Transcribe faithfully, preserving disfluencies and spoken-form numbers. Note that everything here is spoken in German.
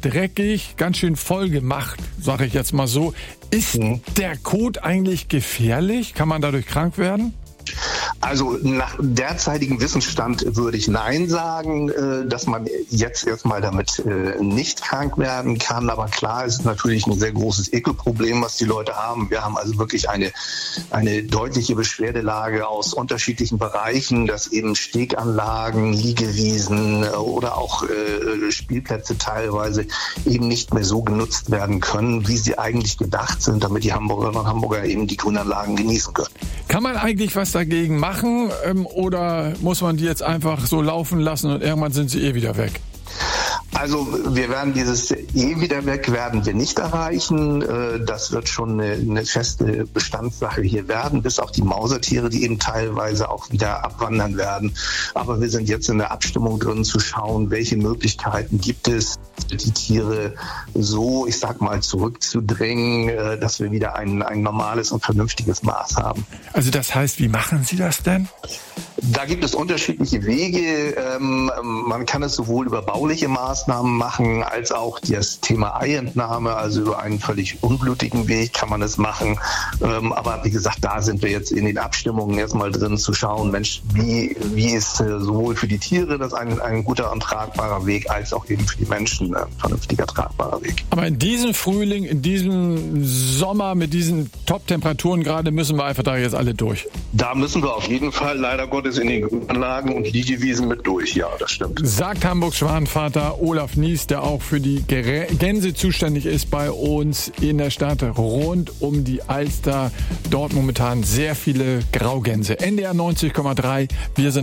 dreckig, ganz schön voll gemacht, sage ich jetzt mal so. Ist mhm. der Kot eigentlich gefährlich? Kann man dadurch krank werden? Also nach derzeitigem Wissensstand würde ich Nein sagen, äh, dass man jetzt erstmal damit äh, nicht krank werden kann. Aber klar, es ist natürlich ein sehr großes Ekelproblem, was die Leute haben. Wir haben also wirklich eine, eine deutliche Beschwerdelage aus unterschiedlichen Bereichen, dass eben Steganlagen, Liegewiesen äh, oder auch äh, Spielplätze teilweise eben nicht mehr so genutzt werden können, wie sie eigentlich gedacht sind, damit die Hamburgerinnen und Hamburger eben die Grünanlagen genießen können. Kann man eigentlich was dagegen machen ähm, oder muss man die jetzt einfach so laufen lassen und irgendwann sind sie eh wieder weg? Also wir werden dieses eh wieder weg, werden wir nicht erreichen. Das wird schon eine, eine feste Bestandssache hier werden, bis auch die Mausertiere, die eben teilweise auch wieder abwandern werden. Aber wir sind jetzt in der Abstimmung drin, zu schauen, welche Möglichkeiten gibt es, die Tiere so, ich sag mal, zurückzudrängen, dass wir wieder ein, ein normales und vernünftiges Maß haben. Also das heißt, wie machen Sie das denn? Da gibt es unterschiedliche Wege. Ähm, man kann es sowohl über bauliche Maßnahmen machen, als auch das Thema Eientnahme, also über einen völlig unblutigen Weg kann man es machen. Ähm, aber wie gesagt, da sind wir jetzt in den Abstimmungen erstmal drin, zu schauen, Mensch, wie, wie ist äh, sowohl für die Tiere das ein, ein guter und tragbarer Weg, als auch eben für die Menschen ein vernünftiger, tragbarer Weg. Aber in diesem Frühling, in diesem Sommer mit diesen Top-Temperaturen gerade, müssen wir einfach da jetzt alle durch. Da müssen wir auf jeden Fall leider Gottes in den Anlagen und Liegewiesen mit durch, ja, das stimmt. Sagt Hamburgs Schwanenvater Olaf Nies, der auch für die Gänse zuständig ist bei uns in der Stadt rund um die Alster. Dort momentan sehr viele Graugänse. N D R neunzig Komma drei, wir sind